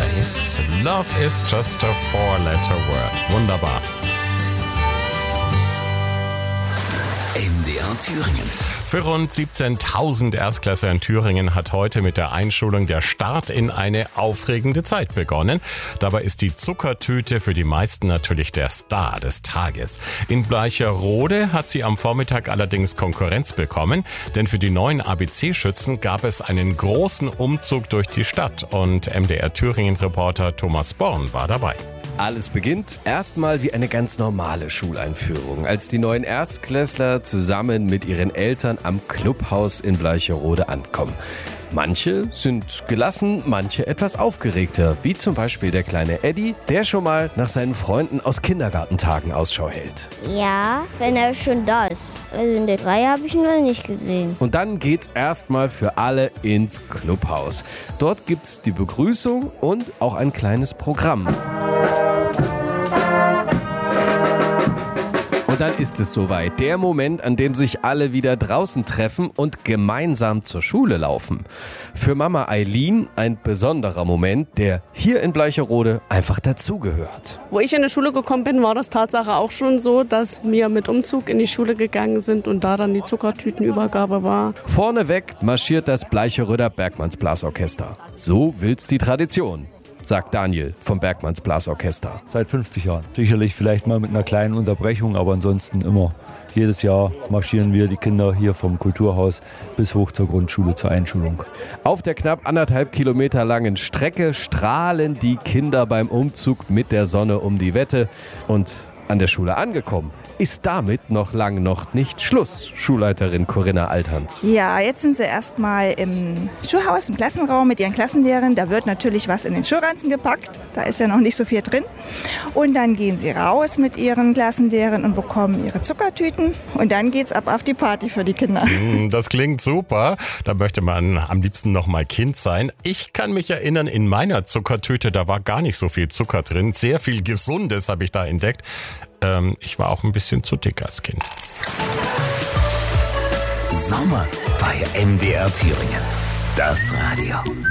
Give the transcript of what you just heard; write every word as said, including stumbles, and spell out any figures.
Eyes. Love is just a four-letter word. Wunderbar. M D R Thüringen. Für rund siebzehntausend Erstklässler in Thüringen hat heute mit der Einschulung der Start in eine aufregende Zeit begonnen. Dabei ist die Zuckertüte für die meisten natürlich der Star des Tages. In Bleicherode hat sie am Vormittag allerdings Konkurrenz bekommen, denn für die neuen A B C-Schützen gab es einen großen Umzug durch die Stadt und M D R Thüringen-Reporter Thomas Born war dabei. Alles beginnt erstmal wie eine ganz normale Schuleinführung, als die neuen Erstklässler zusammen mit ihren Eltern am Clubhaus in Bleicherode ankommen. Manche sind gelassen, manche etwas aufgeregter, wie zum Beispiel der kleine Eddie, der schon mal nach seinen Freunden aus Kindergartentagen Ausschau hält. Ja, wenn er schon da ist. Also in der drei habe ich ihn noch nicht gesehen. Und dann geht's erstmal für alle ins Clubhaus. Dort gibt's die Begrüßung und auch ein kleines Programm. Und dann ist es soweit. Der Moment, an dem sich alle wieder draußen treffen und gemeinsam zur Schule laufen. Für Mama Eileen ein besonderer Moment, der hier in Bleicherode einfach dazugehört. Wo ich in die Schule gekommen bin, war das Tatsache auch schon so, dass wir mit Umzug in die Schule gegangen sind und da dann die Zuckertütenübergabe war. Vorneweg marschiert das Bleicheröder Bergmannsblasorchester. So will's die Tradition, sagt Daniel vom Bergmannsblasorchester. Seit fünfzig Jahren. Sicherlich vielleicht mal mit einer kleinen Unterbrechung, aber ansonsten immer. Jedes Jahr marschieren wir die Kinder hier vom Kulturhaus bis hoch zur Grundschule zur Einschulung. Auf der knapp anderthalb Kilometer langen Strecke strahlen die Kinder beim Umzug mit der Sonne um die Wette. Und an der Schule angekommen ist damit noch lang noch nicht Schluss, Schulleiterin Corinna Althans. Ja, jetzt sind sie erstmal im Schulhaus, im Klassenraum mit ihren Klassenlehrern. Da wird natürlich was in den Schulranzen gepackt. Da ist ja noch nicht so viel drin. Und dann gehen sie raus mit ihren Klassenlehrern und bekommen ihre Zuckertüten. Und dann geht's ab auf die Party für die Kinder. Das klingt super. Da möchte man am liebsten noch mal Kind sein. Ich kann mich erinnern, in meiner Zuckertüte, da war gar nicht so viel Zucker drin. Sehr viel Gesundes habe ich da entdeckt. Ähm, ich war auch ein bisschen zu dick als Kind. Sommer bei M D R Thüringen. Das Radio.